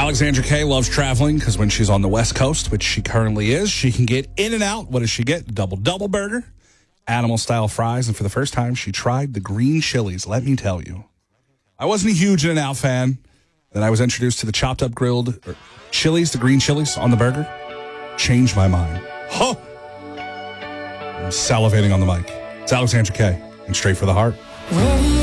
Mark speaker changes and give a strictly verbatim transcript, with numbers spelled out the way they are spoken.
Speaker 1: Alexandra Kay loves traveling because when she's on the West Coast, which she currently is, she can get in and out. What does she get? Double double burger, animal-style fries, and for the first time, she tried the green chilies. Let me tell you. I wasn't a huge In-N-Out fan. Then I was introduced to the chopped-up grilled or chilies, the green chilies on the burger. Changed my mind. Huh! I'm salivating on the mic. It's Alexandra Kay and Straight for the Heart.